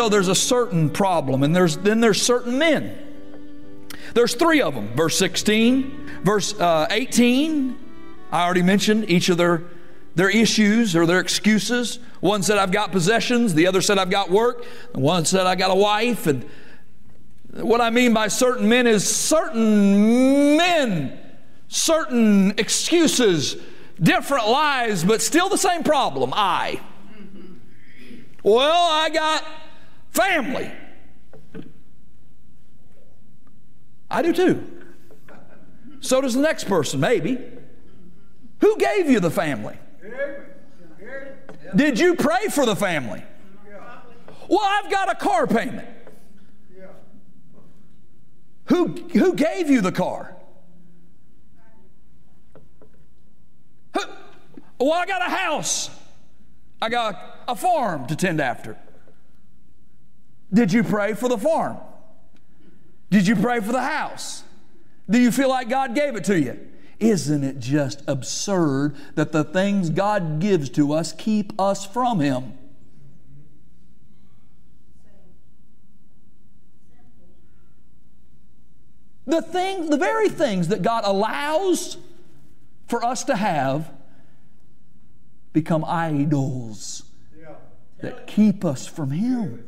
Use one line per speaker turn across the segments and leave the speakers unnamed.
So there's a certain problem, and then there's certain men. There's three of them. Verse 16, verse 18, I already mentioned each of their issues or their excuses. One said, I've got possessions. The other said, I've got work. And one said, I got a wife. And what I mean by certain men is certain men, certain excuses, different lies, but still the same problem. Well, I got family. I do too. So does the next person, maybe. Who gave you the family? Did you pray for the family? Well, I've got a car payment. Who gave you the car? Well, I got a house. I got a farm to tend after. Did you pray for the farm? Did you pray for the house? Do you feel like God gave it to you? Isn't it just absurd that the things God gives to us keep us from Him? The very things that God allows for us to have become idols that keep us from Him.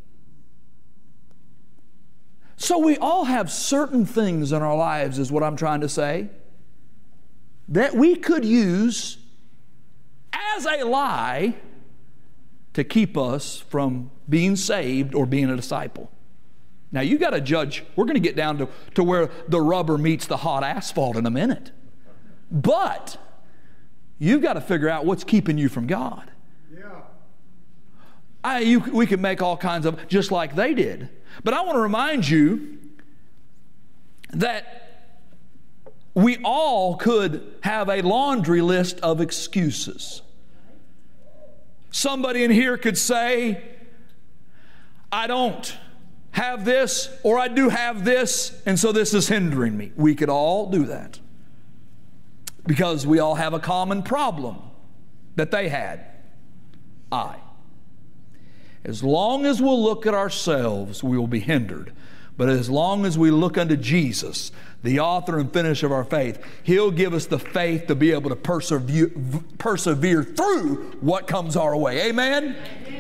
So we all have certain things in our lives, is what I'm trying to say, that we could use as a lie to keep us from being saved or being a disciple. Now you got to judge. We're going to get down to where the rubber meets the hot asphalt in a minute. But you've got to figure out what's keeping you from God. We can make all kinds of, just like they did. But I want to remind you that we all could have a laundry list of excuses. Somebody in here could say, I don't have this, or I do have this, and so this is hindering me. We could all do that because we all have a common problem that they had. As long as we'll look at ourselves, we will be hindered. But as long as we look unto Jesus, the author and finisher of our faith, He'll give us the faith to be able to persevere through what comes our way. Amen?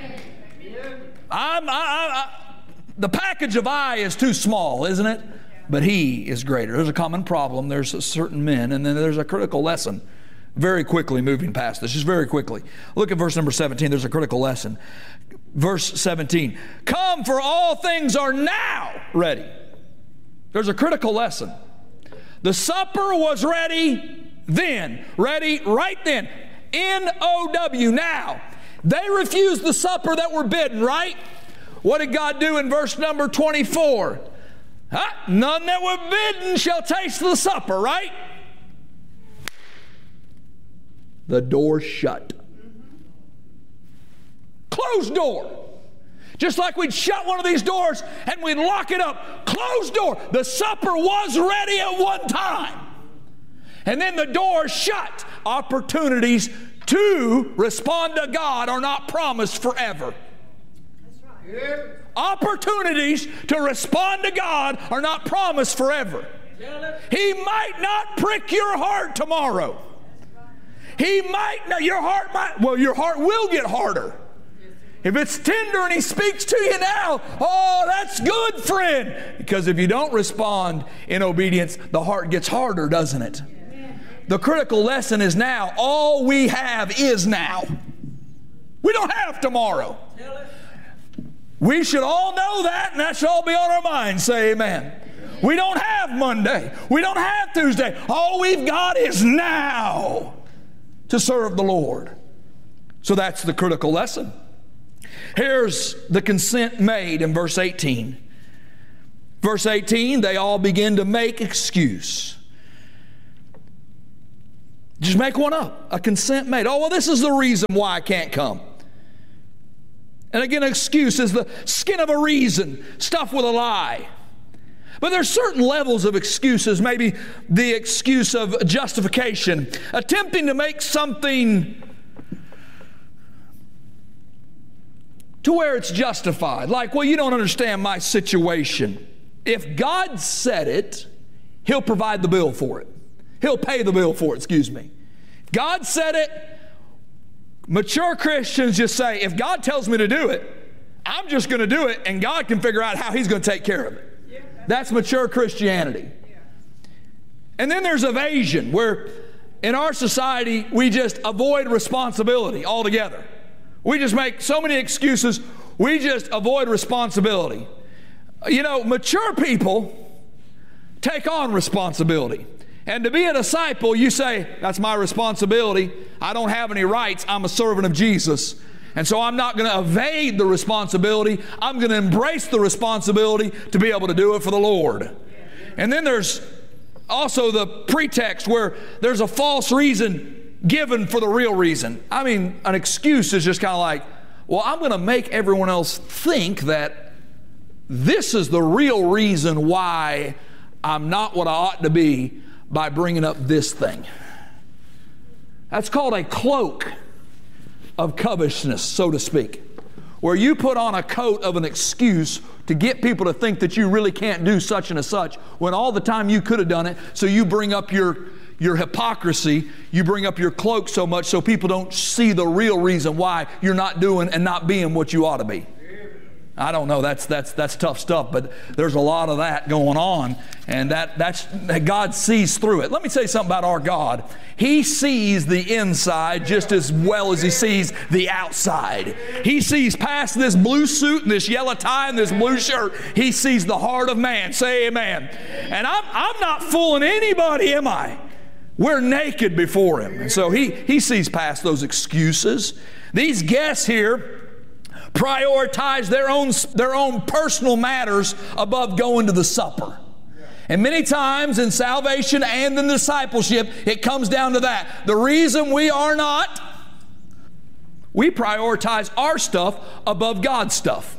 The package of I is too small, isn't it? But He is greater. There's a common problem. There's certain men, and then there's a critical lesson. Very quickly, moving past this, just very quickly. Look at verse number 17. There's a critical lesson. Verse 17. Come, for all things are now ready. There's a critical lesson. The supper was ready then. Ready right then. N-O-W, now. They refused the supper that were bidden, right? What did God do in verse number 24? None that were bidden shall taste the supper, right? The door shut. Closed door. Just like we'd shut one of these doors and we'd lock it up. Closed door. The supper was ready at one time. And then the door shut. Opportunities to respond to God are not promised forever. That's right. Opportunities to respond to God are not promised forever. He might not prick your heart tomorrow. He might not, your heart will get harder. If it's tender and He speaks to you now, oh, that's good, friend. Because if you don't respond in obedience, the heart gets harder, doesn't it? The critical lesson is now. All we have is now. We don't have tomorrow. We should all know that, and that should all be on our minds. Say amen. We don't have Monday. We don't have Tuesday. All we've got is now to serve the Lord. So that's the critical lesson. Here's the consent made in verse 18. Verse 18, they all begin to make excuse. Just make one up. A consent made. Oh, well, this is the reason why I can't come. And again, excuse is the skin of a reason, stuffed with a lie. But there's certain levels of excuses, maybe the excuse of justification, attempting to make something to where it's justified. Like, well, you don't understand my situation. If God said it, He'll provide the bill for it. He'll pay the bill for it, excuse me. If God said it, mature Christians just say, if God tells me to do it, I'm just going to do it, and God can figure out how He's going to take care of it. That's mature Christianity. And then there's evasion, where in our society, we just avoid responsibility altogether. We just make so many excuses. We just avoid responsibility. You know, mature people take on responsibility. And to be a disciple, you say, that's my responsibility. I don't have any rights. I'm a servant of Jesus. And so I'm not going to evade the responsibility. I'm going to embrace the responsibility to be able to do it for the Lord. And then there's also the pretext where there's a false reason given for the real reason. I mean, an excuse is just kind of like, well, I'm going to make everyone else think that this is the real reason why I'm not what I ought to be by bringing up this thing. That's called a cloak of covetousness, so to speak, where you put on a coat of an excuse to get people to think that you really can't do such and such when all the time you could have done it. So you bring up your hypocrisy, you bring up your cloak so much so people don't see the real reason why you're not doing and not being what you ought to be. I don't know, that's tough stuff, but there's a lot of that going on, and that's God sees through it. Let me tell you something about our God. He sees the inside just as well as He sees the outside. He sees past this blue suit and this yellow tie and this blue shirt. He sees the heart of man. Say amen. And I'm not fooling anybody, am I? We're naked before Him. And so He sees past those excuses. These guests here prioritize their own personal matters above going to the supper. And many times in salvation and in discipleship, it comes down to that. The reason we prioritize our stuff above God's stuff.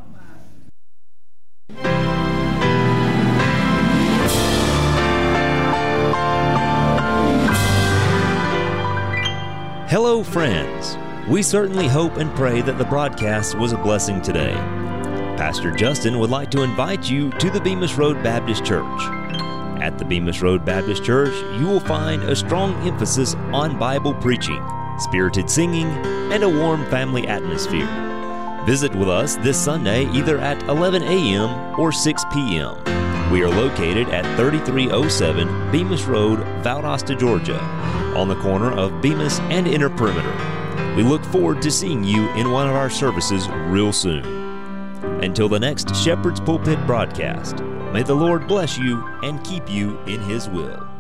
Hello, friends. We certainly hope and pray that the broadcast was a blessing today. Pastor Justin would like to invite you to the Bemis Road Baptist Church. At the Bemis Road Baptist Church, you will find a strong emphasis on Bible preaching, spirited singing, and a warm family atmosphere. Visit with us this Sunday either at 11 a.m. or 6 p.m. We are located at 3307 Bemis Road, Valdosta, Georgia, on the corner of Bemis and Inner Perimeter. We look forward to seeing you in one of our services real soon. Until the next Shepherd's Pulpit broadcast, may the Lord bless you and keep you in His will.